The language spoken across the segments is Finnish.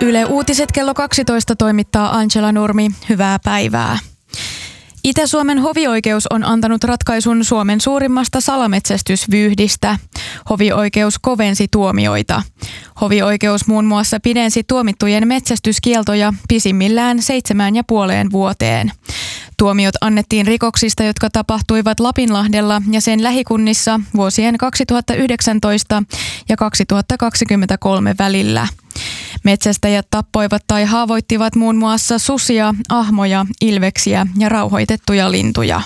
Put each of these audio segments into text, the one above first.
Yle Uutiset kello 12 toimittaa Angela Nurmi. Hyvää päivää. Itä-Suomen hovioikeus on antanut ratkaisun Suomen suurimmasta salametsästysvyyhdistä. Hovioikeus kovensi tuomioita. Hovioikeus muun muassa pidensi tuomittujen metsästyskieltoja pisimmillään 7,5 vuoteen. Tuomiot annettiin rikoksista, jotka tapahtuivat Lapinlahdella ja sen lähikunnissa vuosien 2019 ja 2023 välillä. Metsästäjät tappoivat tai haavoittivat muun muassa susia, ahmoja, ilveksiä ja rauhoitettuja lintuja.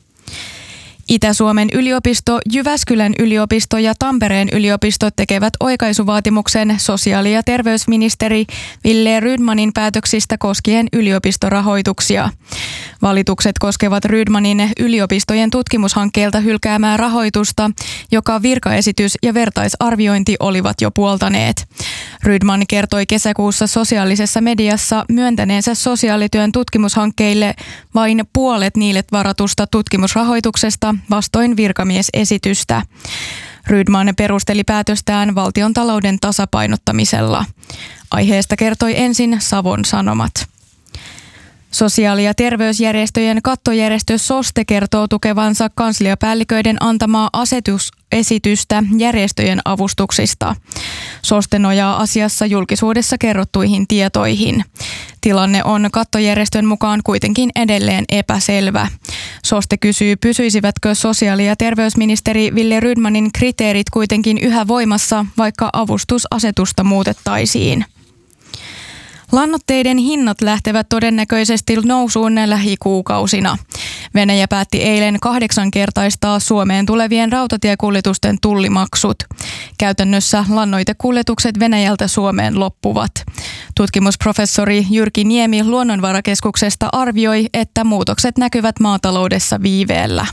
Itä-Suomen yliopisto, Jyväskylän yliopisto ja Tampereen yliopisto tekevät oikaisuvaatimuksen sosiaali- ja terveysministeri Wille Rydmanin päätöksistä koskien yliopistorahoituksia. Valitukset koskevat Rydmanin yliopistojen tutkimushankkeelta hylkäämää rahoitusta, joka virkaesitys ja vertaisarviointi olivat jo puoltaneet. Rydman kertoi kesäkuussa sosiaalisessa mediassa myöntäneensä sosiaalityön tutkimushankkeille vain puolet niille varatusta tutkimusrahoituksesta vastoin virkamiesesitystä. Rydman perusteli päätöstään valtiontalouden tasapainottamisella. Aiheesta kertoi ensin Savon Sanomat. Sosiaali- ja terveysjärjestöjen kattojärjestö SOSTE kertoo tukevansa kansliapäälliköiden antamaa asetusesitystä järjestöjen avustuksista. SOSTE nojaa asiassa julkisuudessa kerrottuihin tietoihin. Tilanne on kattojärjestön mukaan kuitenkin edelleen epäselvä. SOSTE kysyy, pysyisivätkö sosiaali- ja terveysministeri Wille Rydmanin kriteerit kuitenkin yhä voimassa, vaikka avustusasetusta muutettaisiin. Lannoitteiden hinnat lähtevät todennäköisesti nousuun lähikuukausina. Venäjä päätti eilen 8-kertaistaa Suomeen tulevien rautatiekuljetusten tullimaksut. Käytännössä lannoitekuljetukset Venäjältä Suomeen loppuvat. Tutkimusprofessori Jyrki Niemi Luonnonvarakeskuksesta arvioi, että muutokset näkyvät maataloudessa viiveellä.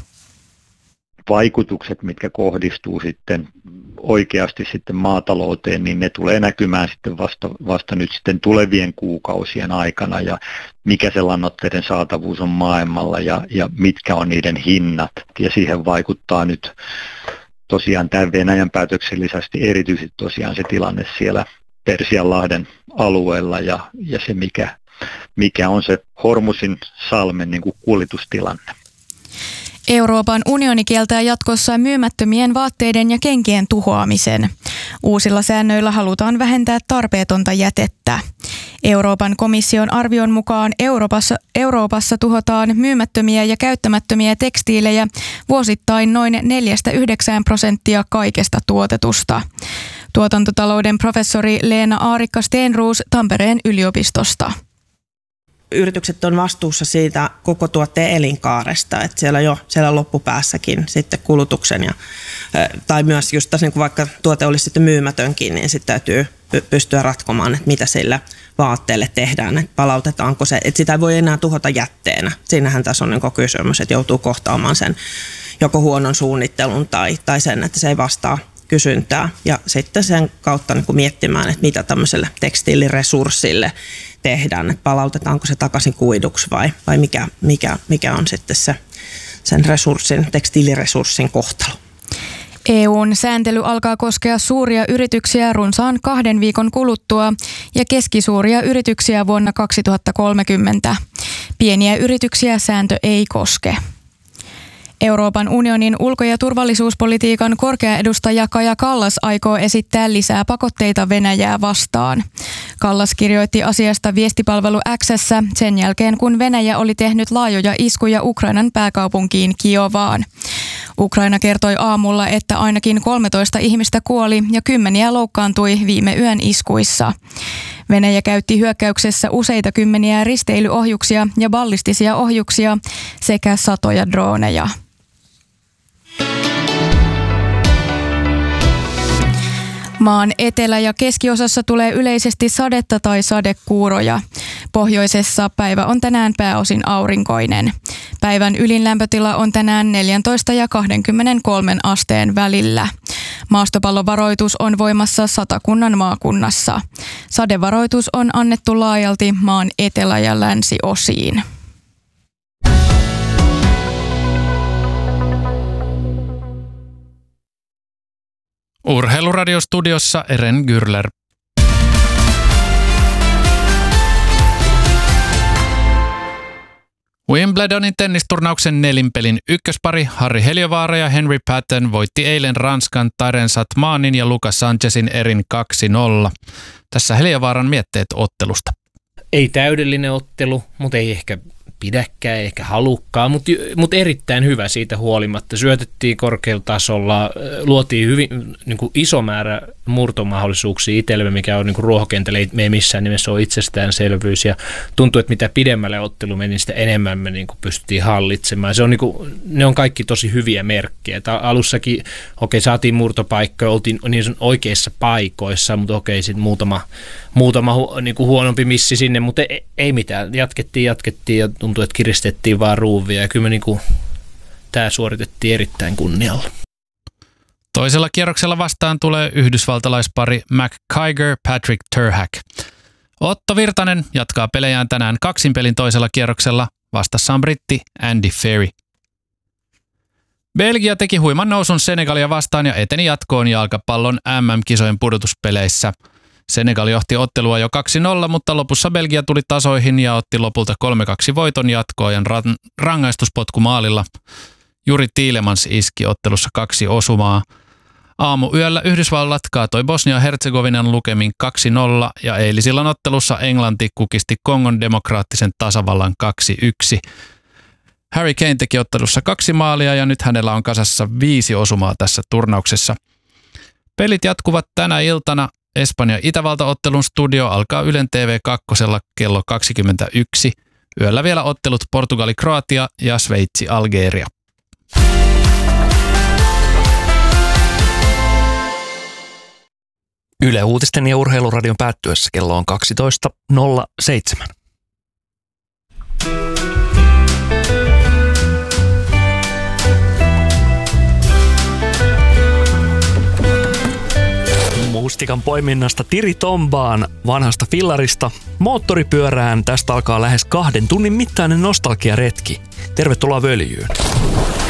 Vaikutukset, mitkä kohdistuu sitten oikeasti sitten maatalouteen, niin ne tulee näkymään sitten vasta nyt sitten tulevien kuukausien aikana ja mikä se lannoitteiden saatavuus on maailmalla ja mitkä on niiden hinnat. Ja siihen vaikuttaa nyt tosiaan tämän Venäjän päätöksen lisäksi erityisesti tosiaan se tilanne siellä Persianlahden alueella ja se mikä on se Hormusin salmen niin kuin kuljetustilanne. Euroopan unioni kieltää jatkossa myymättömien vaatteiden ja kenkien tuhoamisen. Uusilla säännöillä halutaan vähentää tarpeetonta jätettä. Euroopan komission arvion mukaan Euroopassa tuhotaan myymättömiä ja käyttämättömiä tekstiilejä vuosittain noin 4-9% kaikesta tuotetusta. Tuotantotalouden professori Leena Aarikka-Stenroos Tampereen yliopistosta. Yritykset on vastuussa siitä koko tuotteen elinkaaresta, että siellä loppupäässäkin sitten kulutuksen tai myös just tässä, niin vaikka tuote olisi sitten myymätönkin, niin sitten täytyy pystyä ratkomaan, että mitä sillä vaatteelle tehdään, että palautetaanko se, että sitä ei voi enää tuhota jätteenä. Siinähän tässä on niin kysymys, että joutuu kohtaamaan sen joko huonon suunnittelun tai sen, että se ei vastaa kysyntää ja sitten sen kautta niin kuin miettimään, että mitä tämmöiselle tekstiiliresurssille tehdään, että palautetaanko se takaisin kuiduksi vai mikä on sitten sen tekstiiliresurssin kohtalo. EU:n sääntely alkaa koskea suuria yrityksiä runsaan 2 viikon kuluttua ja keskisuuria yrityksiä vuonna 2030. Pieniä yrityksiä sääntö ei koske. Euroopan unionin ulko- ja turvallisuuspolitiikan korkea edustaja Kaja Kallas aikoo esittää lisää pakotteita Venäjää vastaan. Kallas kirjoitti asiasta viestipalvelu X:ssä sen jälkeen, kun Venäjä oli tehnyt laajoja iskuja Ukrainan pääkaupunkiin Kiovaan. Ukraina kertoi aamulla, että ainakin 13 ihmistä kuoli ja 10 loukkaantui viime yön iskuissa. Venäjä käytti hyökkäyksessä useita kymmeniä risteilyohjuksia ja ballistisia ohjuksia sekä satoja drooneja. Maan etelä- ja keskiosassa tulee yleisesti sadetta tai sadekuuroja. Pohjoisessa päivä on tänään pääosin aurinkoinen. Päivän ylin lämpötila on tänään 14 ja 23 asteen välillä. Maastopallovaroitus on voimassa Satakunnan maakunnassa. Sadevaroitus on annettu laajalti maan etelä- ja länsiosiin. Urheiluradiostudiossa Eren Gürler. Wimbledonin tennisturnauksen nelinpelin ykköspari Harri Heliövaara ja Henry Patton voitti eilen Ranskan Taren Satmanin ja Lucas Sanchezin erin 2-0. Tässä Heliövaaran mietteet ottelusta. Ei täydellinen ottelu, mutta ei ehkä pidäkään, ei ehkä halukkaan, mutta erittäin hyvä siitä huolimatta. Syötettiin korkealla tasolla, luotiin hyvin niin kuin iso määrä murtomahdollisuuksia itsellemme, mikä on niin kuin ruohokentällä ei missään nimessä ole itsestäänselvyys. Ja tuntuu, että mitä pidemmälle ottelu meni, sitä enemmän me niin kuin pystyttiin hallitsemaan. Se on niin kuin, ne on kaikki tosi hyviä merkkejä. Alussakin saatiin murtopaikkoja, oltiin niin oikeissa paikoissa, mutta sitten muutama niin kuin huonompi missi sinne, mutta ei mitään. Jatkettiin ja tuntui, että kiristettiin vaan ruuvia ja kyllä me tämä suoritettiin erittäin kunnialla. Toisella kierroksella vastaan tulee yhdysvaltalaispari McKiger-Patrick Turhack. Otto Virtanen jatkaa pelejään tänään kaksinpelin toisella kierroksella, vastassaan britti Andy Ferry. Belgia teki huiman nousun Senegalia vastaan ja eteni jatkoon jalkapallon MM-kisojen pudotuspeleissä. Senegal johti ottelua jo 2-0, mutta lopussa Belgia tuli tasoihin ja otti lopulta 3-2 voiton jatkoajan rangaistuspotkumaalilla. Juri Tielemans iski ottelussa 2 osumaa. Aamuyöllä Yhdysvallat kaatoi Bosnia-Herzegovinan lukemin 2-0 ja eilisillan ottelussa Englanti kukisti Kongon demokraattisen tasavallan 2-1. Harry Kane teki ottelussa 2 maalia ja nyt hänellä on kasassa 5 osumaa tässä turnauksessa. Pelit jatkuvat tänä iltana. Espanja-Itävalta-ottelun studio alkaa Ylen TV2 kello 21. Yöllä vielä ottelut Portugali-Kroatia ja Sveitsi-Algeria. Yle Uutisten ja Urheiluradion päättyessä kello on 12.07. Mustikan poiminnasta Tiri-Tombaan, vanhasta fillarista, moottoripyörään. Tästä alkaa lähes 2 tunnin mittainen nostalgiaretki. Tervetuloa Völjyyn.